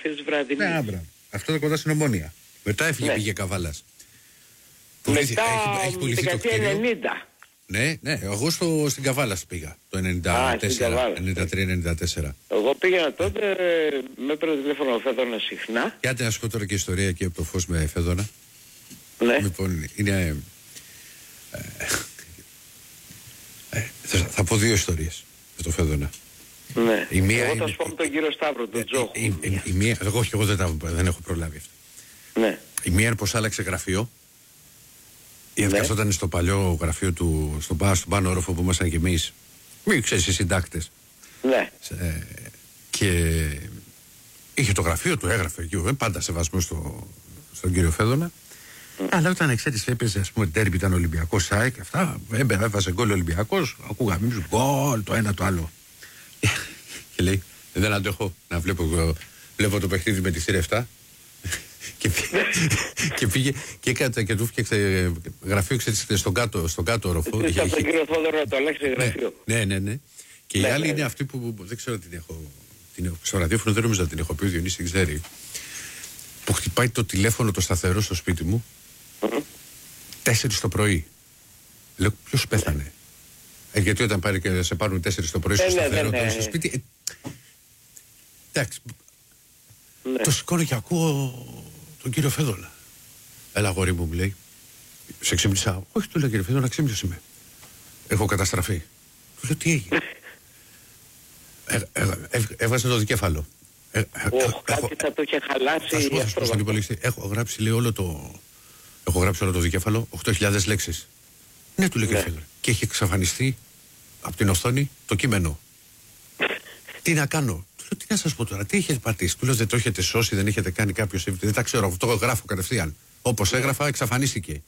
επιστροφής της βραδινής. Ναι, άμπρα. Αυτό το κοντά στην Ομόνια. Μετά έφυγε, Ναι. Πήγε Καβάλας. Μετά Έχει πουληθεί το δεκαετία κτίριο. 90. Ναι, εγώ στην Καβάλα πήγα το 93-94. Εγώ πήγαινα τότε, με έπαιρνε τηλέφωνο ο Φέδωνας συχνά. Κάτε να σου πω τώρα και ιστορία εκεί από το Φως με Φέδωνα. Ναι. Λοιπόν, είναι... θα πω δύο ιστορίες με το Φέδωνα. Ναι. Η μία εγώ είναι... θα σου πω με τον κύριο Σταύρο, τον Τζόχο. Η μία... Εγώ δεν έχω προλάβει αυτό. Ναι. Η μία είναι πως άλλαξε γραφείο. Καθόταν στο παλιό γραφείο του, στον πάνω όροφο που ήμασταν κι εμείς. Μην ξέρεις, οι συντάκτες. Ναι. Και είχε το γραφείο του, έγραφε εκεί, πάντα σεβασμό στον κύριο Φέδωνα. Αλλά όταν ξέρεις, έπαιζε, ας πούμε, τέρμπι, ήταν Ολυμπιακός ΣΑΕΚ, αυτά, έβαζε γκολ Ολυμπιακός, ακούγαμε εμείς γκολ, το ένα το άλλο. Και λέει, δεν αντέχω να βλέπω το παιχνίδι με τη θύρα 7. Και πήγε και του φτιάξε γραφείο, ξέρεις, στον κάτω όροφο. Είχε τον κύριο Θόδωρο να το αλλάξει γραφείο. Ναι. Και η άλλη είναι αυτή που δεν ξέρω την έχω. Στο ραδιόφωνο δεν νομίζω να την έχω πει, ο Διονύσης την ξέρει. Που χτυπάει το τηλέφωνο το σταθερό στο σπίτι μου 4 το πρωί. Λέω, ποιος πέθανε? Γιατί όταν πάρει και σε πάρουν 4 το πρωί στο σταθερό στο σπίτι. Εντάξει. Το σηκώνω και ακούω τον κύριο Φέδωνα. Έλα, αγόρι μου, λέει. Σε ξύπνησα. Όχι, του λέω, κύριε Φέδωνα, ξύπνησε με. Έχω καταστραφεί. Του λέω, τι έγινε? Έβγαζε το δικέφαλο. Κάτι θα το είχε χαλάσει. Έχω γράψει, λέει, όλο το δικέφαλο, 8.000 λέξεις. Ναι, του λέει, κύριε Φέδωνα. Και έχει εξαφανιστεί από την οθόνη το κείμενο. Τι να κάνω? Τι να σας πω τώρα, τι έχετε πατήσει? Του λέω, δεν το έχετε σώσει, δεν έχετε κάνει κάποιο. Δεν τα ξέρω, αυτό γράφω κατευθείαν. Όπως έγραφα, εξαφανίστηκε.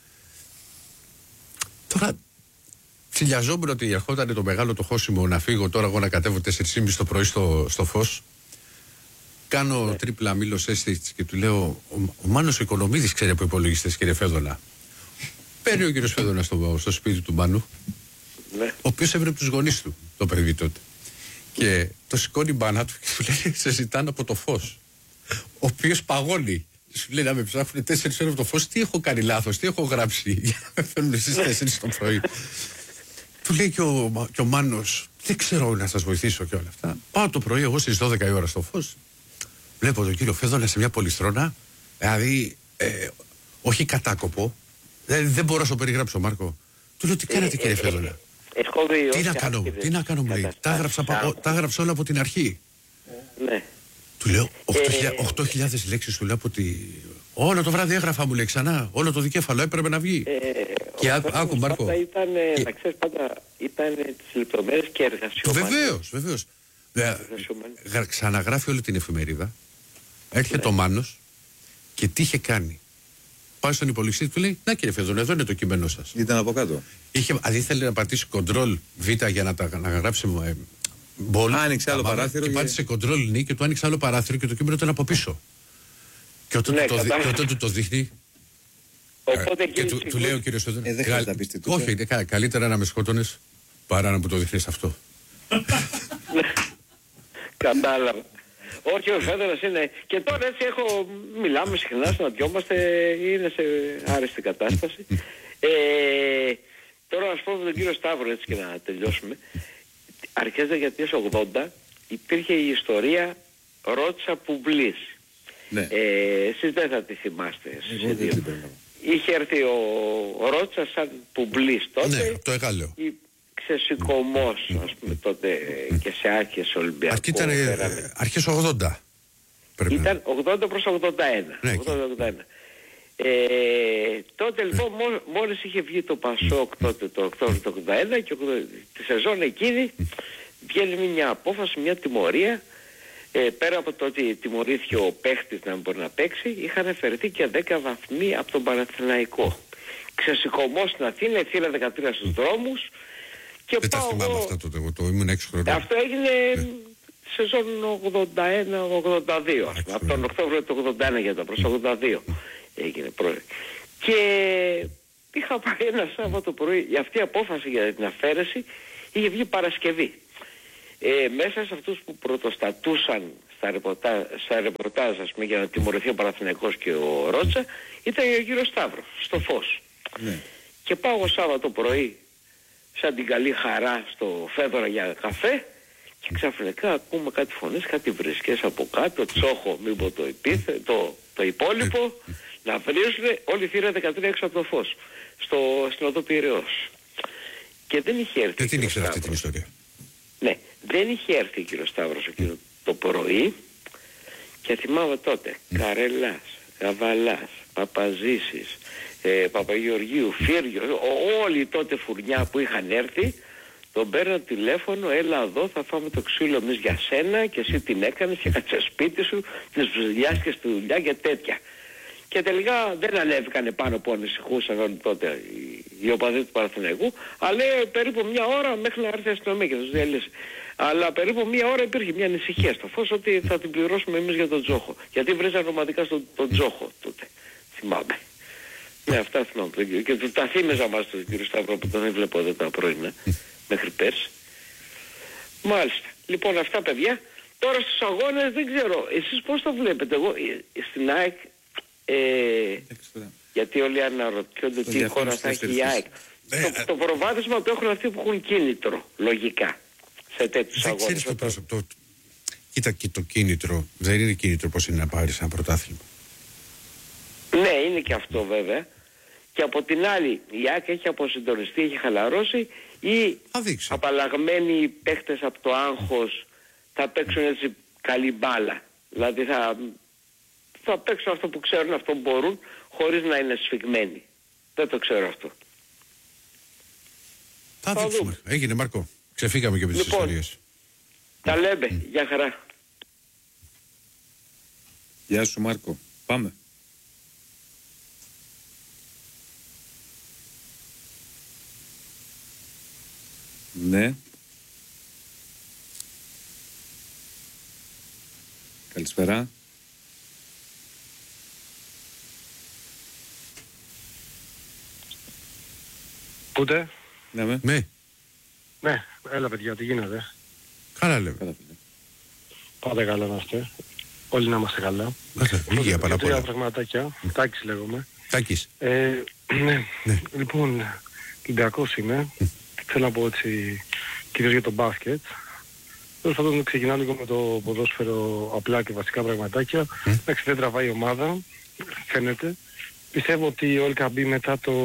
Τώρα, ψιλιαζόμουν ότι ερχόταν το μεγάλο το χώσιμο να φύγω τώρα εγώ να κατέβω 4.30 το πρωί στο Φως. Κάνω τρίπλα μήλος αίσθηση και του λέω, ο Μάνος Οικονομίδης ξέρει από υπολογιστές, κύριε Φέδωνα. Παίρνει ο κύριος Φέδωνα στο σπίτι του Μάνου, ο οποίος έβρεπε τους γονείς του το παιδί τότε. Και το σηκώνει η μπάνα του και του λέει, σε ζητάνε από το Φως. Ο οποίος παγώνει. Σου λέει, να με ψάχνουν 4 ώρες από το Φως, τι έχω κάνει λάθος, τι έχω γράψει για να με φέρνουν στις 4 το πρωί. Του λέει και ο Μάνος, δεν ξέρω να σας βοηθήσω και όλα αυτά. Πάω το πρωί εγώ στις 12 η ώρα στο Φως. Βλέπω τον κύριο Φέδωνα σε μια πολυστρώνα, δηλαδή όχι κατάκοπο. Δεν μπορώ να σου περιγράψω, Μάρκο. Του λέω, τι κάνατε, κύριε Φέδωνα? Τι να κάνω, μου λέει. Τα έγραψα όλα από την αρχή. Ναι. Του λέω 8.000 λέξεις, του λέω από τη... Όλο το βράδυ έγραφα, μου λέει, ξανά. Όλο το δικέφαλο έπρεπε να βγει. Και άκου, Μάρκο. Να ξέρεις, πάντα ήταν τις λεπτομέρειες και εργασιομανίες. Βεβαίως. Ξαναγράφει όλη την εφημερίδα. Έρχεται ο Μάνος και τι είχε κάνει? Πάει στον υπολογιστή, του λέει, να, κύριε Φέδωνα, εδώ είναι το κείμενο σας. Ήταν από κάτω. Ήθελε να πατήσει Ctrl Β για να γράψει μπολ. Άνοιξε άλλο παράθυρο. Και πάτησε Ctrl Νι και του άνοιξε άλλο παράθυρο και το κείμενο ήταν από πίσω. Και όταν του το δείχνει. Και του λέει ο κύριος Φέδωνα, δεν χρειάζεται να πεις τι του. Όχι, καλύτερα να με σκότωνες παρά να μου το δείχνεις αυτό. Κατάλαβα. Όχι, ο Φέδωρας είναι... Και τώρα έτσι μιλάμε συχνά, συναντιόμαστε, είναι σε άρεστη κατάσταση. Τώρα να σου πω με τον κύριο Σταύρο, έτσι και να τελειώσουμε. Αρχές δεκαετίας 80 υπήρχε η ιστορία Ρότσα Πουμπλής. Ναι. Εσείς δεν θα τη θυμάστε. Είχε έρθει ο Ρότσα σαν Πουμπλής τότε. Ναι, το Εγάλεο. Ξεσηκωμός, ας πούμε, τότε και σε άρχες Ολυμπιακό. Αυτή ήταν αρχές 80. Ήταν 80 προς 81. Ναι, 80-81. Τότε λοιπόν μόλις είχε βγει το Πασόκ τότε το Οκτώβριο του 81 και τη σεζόν εκείνη βγαίνει μια απόφαση, μια τιμωρία. Πέρα από το ότι τιμωρήθηκε ο παίχτης να μην μπορεί να παίξει, είχαν αφαιρεθεί και 10 βαθμοί από τον Παναθηναϊκό. Ξεσηκωμός στην Αθήνα, ευθύρα 13 στους δρόμους. Και δεν τα θυμάμαι αυτά τότε, εγώ το ήμουν 6 χρόνια. Αυτό έγινε σεζόν 81-82, από τον Οκτώβριο του 81 για τα προς 82 έγινε πρώτα. Και είχα πάει ένα Σάββατο πρωί, αυτή η απόφαση για την αφαίρεση είχε βγει Παρασκευή. Μέσα σε αυτούς που πρωτοστατούσαν στα στα ρεπορτάζ ας πούμε, για να τιμωρηθεί ο Παναθηναϊκός και ο Ρότσα, ήταν ο κύριος Σταύρος, στο Φως. Ναι. Και πάω εγώ Σάββατο πρωί, σαν την καλή χαρά, στο Φέδωρα για καφέ, και ξαφνικά ακούμε κάτι φωνές, κάτι βρισκές από κάτω, Τσόχο, μην πω το υπόλοιπο, να βρίζουν όλη η θύρα 13 έξω από το Φως, στην οδό Πειραιώς. Και δεν είχε έρθει. Δεν την ήξερα αυτή την ιστορία. Ναι, δεν είχε έρθει ο κύριος Σταύρος εκείνο το πρωί, και θυμάμαι τότε Καρελάς, Γαβαλάς, Παπαζήσης, Παπαγεωργίου, Φύριο, όλοι τότε φουρνιά που είχαν έρθει, τον παίρνω τηλέφωνο, έλα εδώ, θα φάμε το ξύλο εμείς για σένα και εσύ την έκανες και κάτσε σπίτι σου, τις δουλειάσκες στη δουλειά και τέτοια. Και τελικά δεν ανέβηκαν πάνω που ανησυχούσαν όλοι τότε οι οπαδοί του Παναθηναϊκού, αλλά περίπου μια ώρα μέχρι να έρθει η αστυνομία και τους διέλυσε. Αλλά περίπου μια ώρα υπήρχε μια ανησυχία στο Φως ότι θα την πληρώσουμε εμείς για τον Τζόχο. Γιατί βρίζαν ομαδικά τον Τζόχο τότε, θυμάμαι. Ναι, αυτά θυμάμαι. Και τα θύμιζα μας τον κύριο Σταύρο που τον έβλεπω εδώ τα πρωινά, μέχρι πέρσι. Μάλιστα. Λοιπόν, αυτά παιδιά. Τώρα στους αγώνες δεν ξέρω, εσείς πώς το βλέπετε? Εγώ στην ΑΕΚ, γιατί όλοι αναρωτιόνται τι χώρα θα έχει η ΑΕΚ. Το προβάδισμα το έχουν αυτοί που έχουν κίνητρο, λογικά, σε τέτοιους αγώνες. Κοίτα, και το κίνητρο δεν είναι κίνητρο πως είναι να πάρεις ένα πρωτάθλημα. Ναι, είναι και αυτό βέβαια. Και από την άλλη η ΑΕΚ έχει αποσυντονιστεί, έχει χαλαρώσει, ή απαλλαγμένοι παίχτες από το άγχος θα παίξουν έτσι καλή μπάλα. Δηλαδή θα παίξουν αυτό που ξέρουν, αυτό που μπορούν, χωρίς να είναι σφιγμένοι. Δεν το ξέρω αυτό. Θα δείξουμε. Έγινε, Μάρκο. Ξεφύγαμε και από τις ιστορίες. Τα λέμε. Γεια χαρά. Γεια σου, Μάρκο. Πάμε. Ναι. Καλησπέρα. Πούτε? Ναι. Ναι, έλα παιδιά, τι γίνεται? Καλά λέμε. Πάτε καλά να είστε. Όλοι να είμαστε καλά. Λίγια πάρα πολλά. Τρία πραγματάκια. Τάκης λέγομαι. Τάκης. Ναι. Λοιπόν, Ολυμπιακός είμαι. Θέλω να πω έτσι κυρίως για το μπάσκετ. Τέλος πάντων ξεκινάω λίγο με το ποδόσφαιρο, απλά και βασικά πραγματάκια. Εντάξει, δεν τραβάει η ομάδα, φαίνεται. Πιστεύω ότι ο LKB μετά το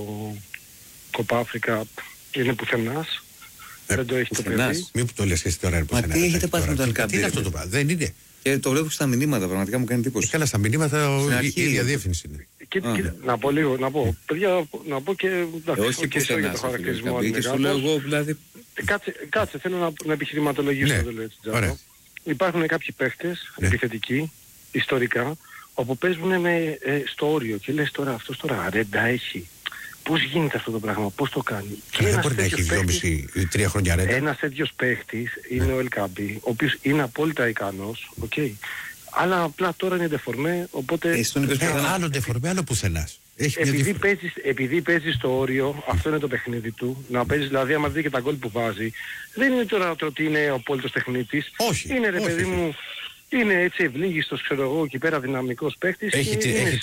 Κοπα Αφρικα είναι πουθενάς. Δεν το έχει το παιδί. Μην που το λες εσύ τώρα. Μα τι έχετε πάθει με το LKB? Τι είναι αυτό το πράγμα? Δεν είναι. Και το βλέπω στα μηνύματα, πραγματικά μου κάνει εντύπωση. Καλά, στα μηνύματα η ίδια διεύθυνση είναι. Να πω λίγο, παιδιά, να πω και... Όχι και σε για το χαρακτηρισμό. Σου λέω εγώ δηλαδή... Κάτσε, θέλω να επιχειρηματολογήσω το λέω έτσι. Υπάρχουν κάποιοι παίχτες επιθετικοί, ιστορικά, όπου παίζουν στο όριο και λες τώρα αυτός τώρα ρέντα έχει. Πώς γίνεται αυτό το πράγμα, πώς το κάνει? Και δεν μπορεί να έχει 2,5-3 χρόνια ρέντα. Ένας τέτοιος παίχτης είναι ο LKB, ο οποίος είναι απόλυτα ικανός, αλλά απλά τώρα είναι ντεφορμέ, οπότε... Άλλο ντεφορμέ, άλλο πουθενάς. Επειδή παίζει στο όριο, αυτό είναι το παιχνίδι του, να παίζει δηλαδή άμα δει και τα γκολ που βάζει, δεν είναι τώρα το ότι είναι ο απόλυτος τεχνίτης. Όχι. Είναι ρε παιδί μου, είναι έτσι ευλίγιστος, ξέρω εγώ, εκεί πέρα δυναμικός παίχτης. Έχει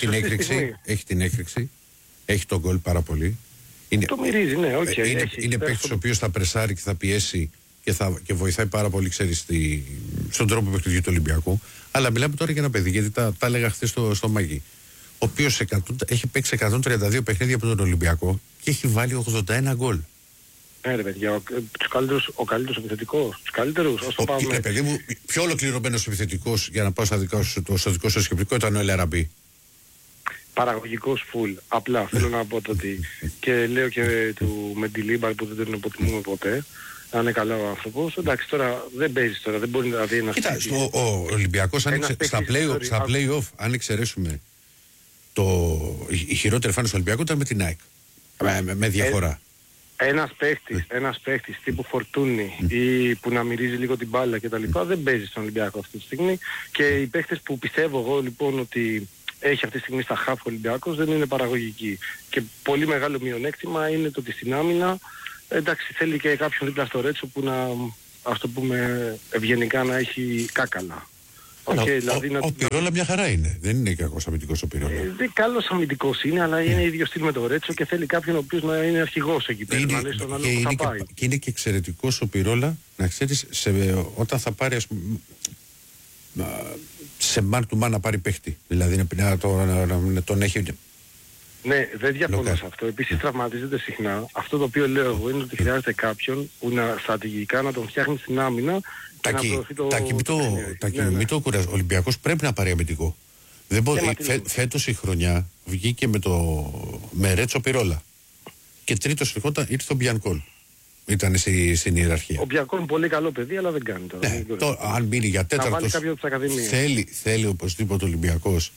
την έκρηξη. Έχει τον γκολ πάρα πολύ. Το μυρίζει, ναι, είναι παίκτης ο οποίος θα πρεσάρει και θα πιέσει και βοηθάει πάρα πολύ, ξέρεις, στον τρόπο παιχνιδιού του Ολυμπιακού. Αλλά μιλάμε τώρα για ένα παιδί, γιατί τα έλεγα χθες στο Μαγί. Ο οποίος έχει παίξει 132 παιχνίδια από τον Ολυμπιακό και έχει βάλει 81 γκολ. Ναι, ρε παιδιά, ο καλύτερος επιθετικός, τους καλύτερους, όσο πάμε... Παιδί μου, πιο ολοκληρωμένος επιθετικός, για να πάω στο δικό σου σκεπτικό, ήταν ο Ελαραμπή. Παραγωγικός φουλ. Απλά θέλω να πω ότι και λέω και του Μεντιλίμπαρ που δεν τον υποτιμούμε ποτέ, να είναι καλά ο άνθρωπος. Εντάξει, τώρα δεν παίζει τώρα, δεν μπορεί να δει ένα... Κοίτα, ο Ολυμπιακός στα play-off, αν εξαιρέσουμε η χειρότερη εμφάνιση του Ολυμπιακού ήταν με την ΑΕΚ. Με διαφορά. Ένας παίχτης τύπου Φορτούνη ή που να μυρίζει λίγο την μπάλα κτλ. Δεν παίζει στον Ολυμπιακό αυτή τη στιγμή. Και οι παίχτες που πιστεύω εγώ λοιπόν ότι έχει αυτή τη στιγμή στα χαφ Ολυμπιακός δεν είναι παραγωγική. Και πολύ μεγάλο μειονέκτημα είναι το ότι στην άμυνα, εντάξει, θέλει και κάποιον δίπλα στο Ρέτσο που να, ας το πούμε ευγενικά, να έχει κάκαλα. Δηλαδή ο Πυρόλα μια χαρά είναι. Δεν είναι κακός αμυντικός ο Πυρόλα. Καλός αμυντικός είναι, αλλά είναι ίδιο στυλ με το Ρέτσο και θέλει κάποιον ο οποίος να είναι αρχηγός εκεί πέρα. Να λέει στον άλλο που θα πάει. Και είναι και εξαιρετικός ο Πυρόλα, να ξέρεις, όταν θα πάρει, ας πούμε, σε man to man να πάρει παίχτη. Δηλαδή να τον έχει. Ναι, δεν διαφωνώ σε αυτό. Επίσης τραυματίζεται συχνά. Αυτό το οποίο λέω εγώ είναι ότι χρειάζεται κάποιον που στρατηγικά να τον φτιάχνει στην άμυνα. Μην το κουράζει. Ο Ολυμπιακός πρέπει να πάρει αμυντικό. Φέτος η χρονιά βγήκε με Ρέτσο Πυρόλα. Και τρίτος ήρθε ο Μπιανκόλ. Ήταν στην ιεραρχία. Ο Μπιανκόλ είναι πολύ καλό παιδί, αλλά δεν κάνει τώρα. Αν μείνει για τέταρτος, θέλει οπωσδήποτε ο Ολυμπιακός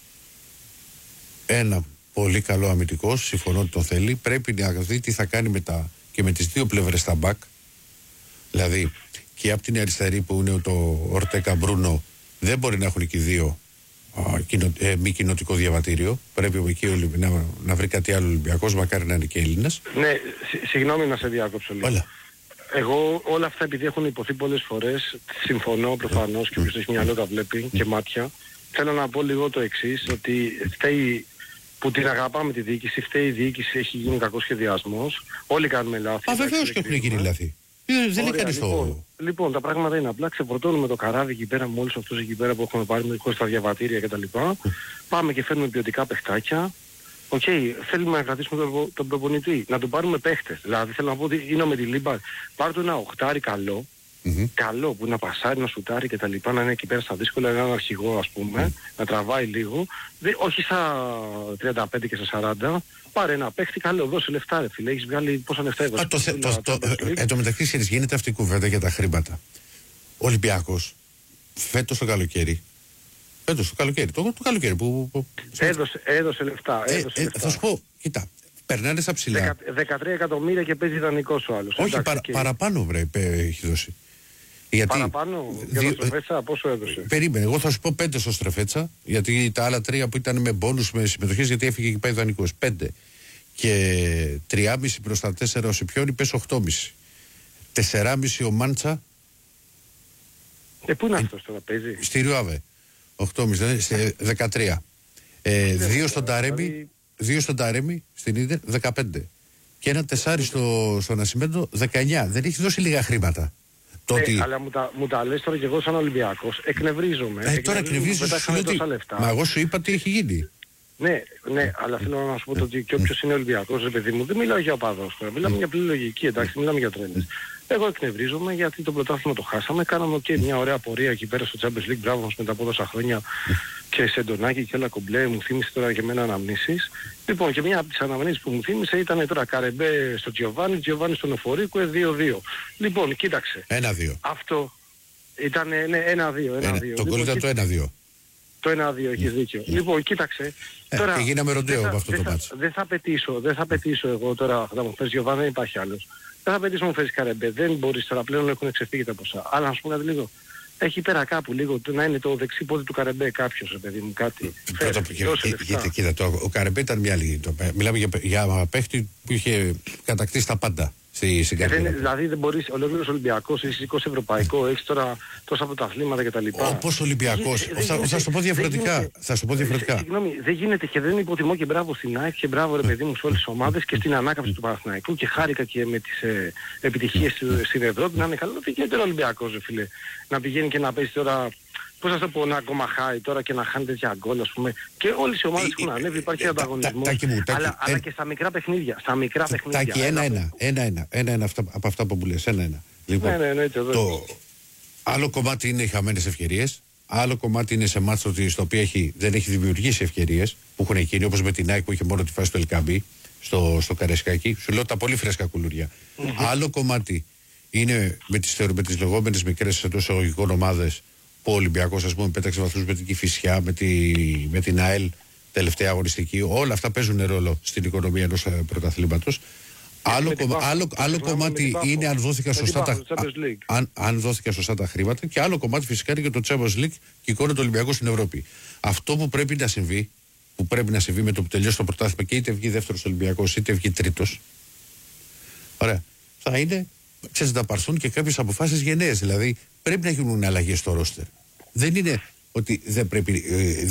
ένα πολύ καλό αμυντικό. Συμφωνώ ότι το θέλει. Πρέπει να δει τι θα κάνει και με τις δύο πλευρές στα μπακ. Δηλαδή και από την αριστερή που είναι το Ορτέκα Μπρούνο, δεν μπορεί να έχουν και οι δύο μη κοινοτικό διαβατήριο. Πρέπει εκεί να βρει κάτι άλλο Ολυμπιακός, μακάρι να είναι και Έλληνας. Ναι, συγγνώμη να σε διάκοψω λίγο. Εγώ όλα αυτά επειδή έχουν υποθεί πολλές φορές, συμφωνώ προφανώς και όποιος έχει μυαλό τα βλέπει και μάτια. Θέλω να πω λίγο το εξής, ότι φταίει που την αγαπάμε τη διοίκηση, φταίει η διοίκηση, έχει γίνει κακός σχεδιασμός. Όλοι κάνουμε λάθη. Βεβαίως και έχουν γίνει λάθη. Δεν είναι κανείς Λοιπόν, τα πράγματα είναι απλά. Ξεφορτώνουμε το καράβι εκεί πέρα με όλους αυτούς εκεί πέρα που έχουμε πάρει χωρίς τα διαβατήρια κτλ. Πάμε και φέρνουμε ποιοτικά παιχτάκια. Θέλουμε να κρατήσουμε τον προπονητή, να τον πάρουμε παίχτες. Δηλαδή θέλω να πω ότι είναι με τη Λίμπα. Πάρ' του ένα οχτάρι καλό. Καλό που να πασάρει, να σουτάρει και τα λοιπά, να είναι εκεί πέρα στα δύσκολα, να είναι αρχηγό ας πούμε, να τραβάει λίγο, όχι στα 35 και στα 40, πάρε ένα παίχτη καλό, δώσε λεφτά ρε φίλε, έχεις βγάλει πόσα λεφτά έβαλες. Εν τω μεταξύ γίνεται αυτή η κουβέντα για τα χρήματα. Ο Ολυμπιακός φέτος το καλοκαίρι, το καλοκαίρι που έδωσε λεφτά. Θα σου πω, κοίτα, περνάνε στα ψηλά. 13 εκατομμύρια και παίζει δανεικός ο άλλος. Όχι, παραπάνω έχει δώσει. Γιατί παραπάνω για το Στρεφέτσα πόσο έδωσε? Περίμενε, εγώ θα σου πω 5 στο Στρεφέτσα, γιατί τα άλλα 3 που ήταν με μπόνους, με συμμετοχές, γιατί έφυγε και πάει δανεικός. 5 και 3,5 προς τα 4 ο Σιπιόνι, πες 8,5. 4,5 ο Μάντσα. Πού είναι αυτός τώρα, παίζει? Στη Ριουάβε. 8,5, 13. 2 στον Ταρέμι. 2 στον Ταρέμι, στην Ίντερ, 15. Και ένα 4 στο Νασιμέντο, 19. Δεν έχει δώσει λίγα χρήματα. Αλλά μου τα λες τώρα και εγώ σαν Ολυμπιακός. Εκνευρίζομαι. Τώρα εκνευρίζεις, μα εγώ σου είπα τι έχει γίνει. Ναι, αλλά θέλω να σου πω ότι και όποιος είναι Ολυμπιακός, ρε παιδί μου, δεν μιλάω για οπαδός τώρα. Μιλάμε για πλήρη λογική, εντάξει, μιλάμε για τρέλες. Εγώ εκνευρίζομαι γιατί το πρωτάθλημα το χάσαμε. Κάναμε και μια ωραία πορεία εκεί πέρα στο Champions League. Μπράβο μας μετά από τόσα χρόνια και σε Ντονάκι και όλα κομπλέ. Μου θύμισε τώρα και εμένα αναμνήσεις. Λοιπόν, και μια από τις αναμνήσεις που μου θύμισε ήταν τώρα Καρεμπέ στο Τζιοβάνι, Τζιοβάνι στον Οφορίκο, 2-2. Λοιπόν, κοίταξε. 1-2. Αυτό ήταν 1-2. Το γκολ ήταν το 1-2. Το 1-2, έχεις δίκιο. Λοιπόν, κοίταξε. Τώρα, και γίναμε ροντέο από αυτό το μάτσο. Δεν θα πετήσω εγώ τώρα, θα μου φέρεις Γιωβάνι, δεν υπάρχει άλλος. Δεν θα πετήσω μου φέρεις Καρεμπέ, δεν μπορείς τώρα πλέον, έχουν ξεφύγει τα ποσά. Αλλά να σου πω κάτι λίγο. Έχει πέρα κάπου λίγο να είναι το δεξί πόδι του Καρεμπέ κάποιος, ρε παιδί μου, κάτι. Κοίτα, ο Καρεμπέ ήταν μια άλλη. Μιλάμε για παίχτη που είχε κατακτήσει τα πάντα. Δηλαδή δεν μπορείς, ολόκληρος Ολυμπιακός, είσαι 20 ευρωπαϊκό, έχεις τώρα τόσα πρωταθλήματα κτλ. Όπως Ολυμπιακός, θα σου πω διαφορετικά. Συγγνώμη, δεν γίνεται και δεν υποτιμώ και μπράβο στην ΑΕΚ και μπράβο ρε παιδί μου σε όλες τις ομάδες και στην ανάκαμψη του Παναθηναϊκού και χάρηκα και με τις επιτυχίες στην Ευρώπη να είναι καλό. Δεν γίνεται ο Ολυμπιακός ρε φίλε, να πηγαίνει και να παίζει τώρα. Πώς θα το πω, να ακόμα χάει τώρα και να χάνει τέτοια γκολ, ας πούμε. Και όλες οι ομάδες έχουν ανέβει, υπάρχει ανταγωνισμός. Αλλά και στα μικρά παιχνίδια. Τάκη, ένα από αυτά που μου λες. Ένα. Λοιπόν, το άλλο κομμάτι είναι οι χαμένες ευκαιρίες. Άλλο κομμάτι είναι σε μάτς στο οποίο δεν έχει δημιουργήσει ευκαιρίες που έχουν εκείνοι, όπως με την ΑΕΚ που είχε μόνο τη φάση του Ελκαμπή στο Καρεσκάκι. Σου λέω τα πολύ φρέσκα κουλουριά. Άλλο κομμάτι είναι με τις λεγόμενες μικρές εντός εισαγωγικών ομάδες. Ο Ολυμπιακός, ας πούμε, πέταξε βαθμούς με την Κηφισιά, με την ΑΕΛ, τελευταία αγωνιστική. Όλα αυτά παίζουν ρόλο στην οικονομία ενός πρωταθλήματος. Άλλο κομμάτι είναι αν δόθηκαν σωστά τα χρήματα, και άλλο κομμάτι φυσικά είναι και το Champions League και η εικόνα του Ολυμπιακού στην Ευρώπη. Αυτό που πρέπει να συμβεί, με το που τελειώσει το πρωτάθλημα και είτε βγει δεύτερος Ολυμπιακός είτε βγει τρίτος, ωραία, θα είναι, ξέρεις, να πάρθουν και κάποιες αποφάσεις γενναίες. Δηλαδή πρέπει να γίνουν αλλαγές στο ρόστερ. Δεν είναι ότι δεν πρέπει,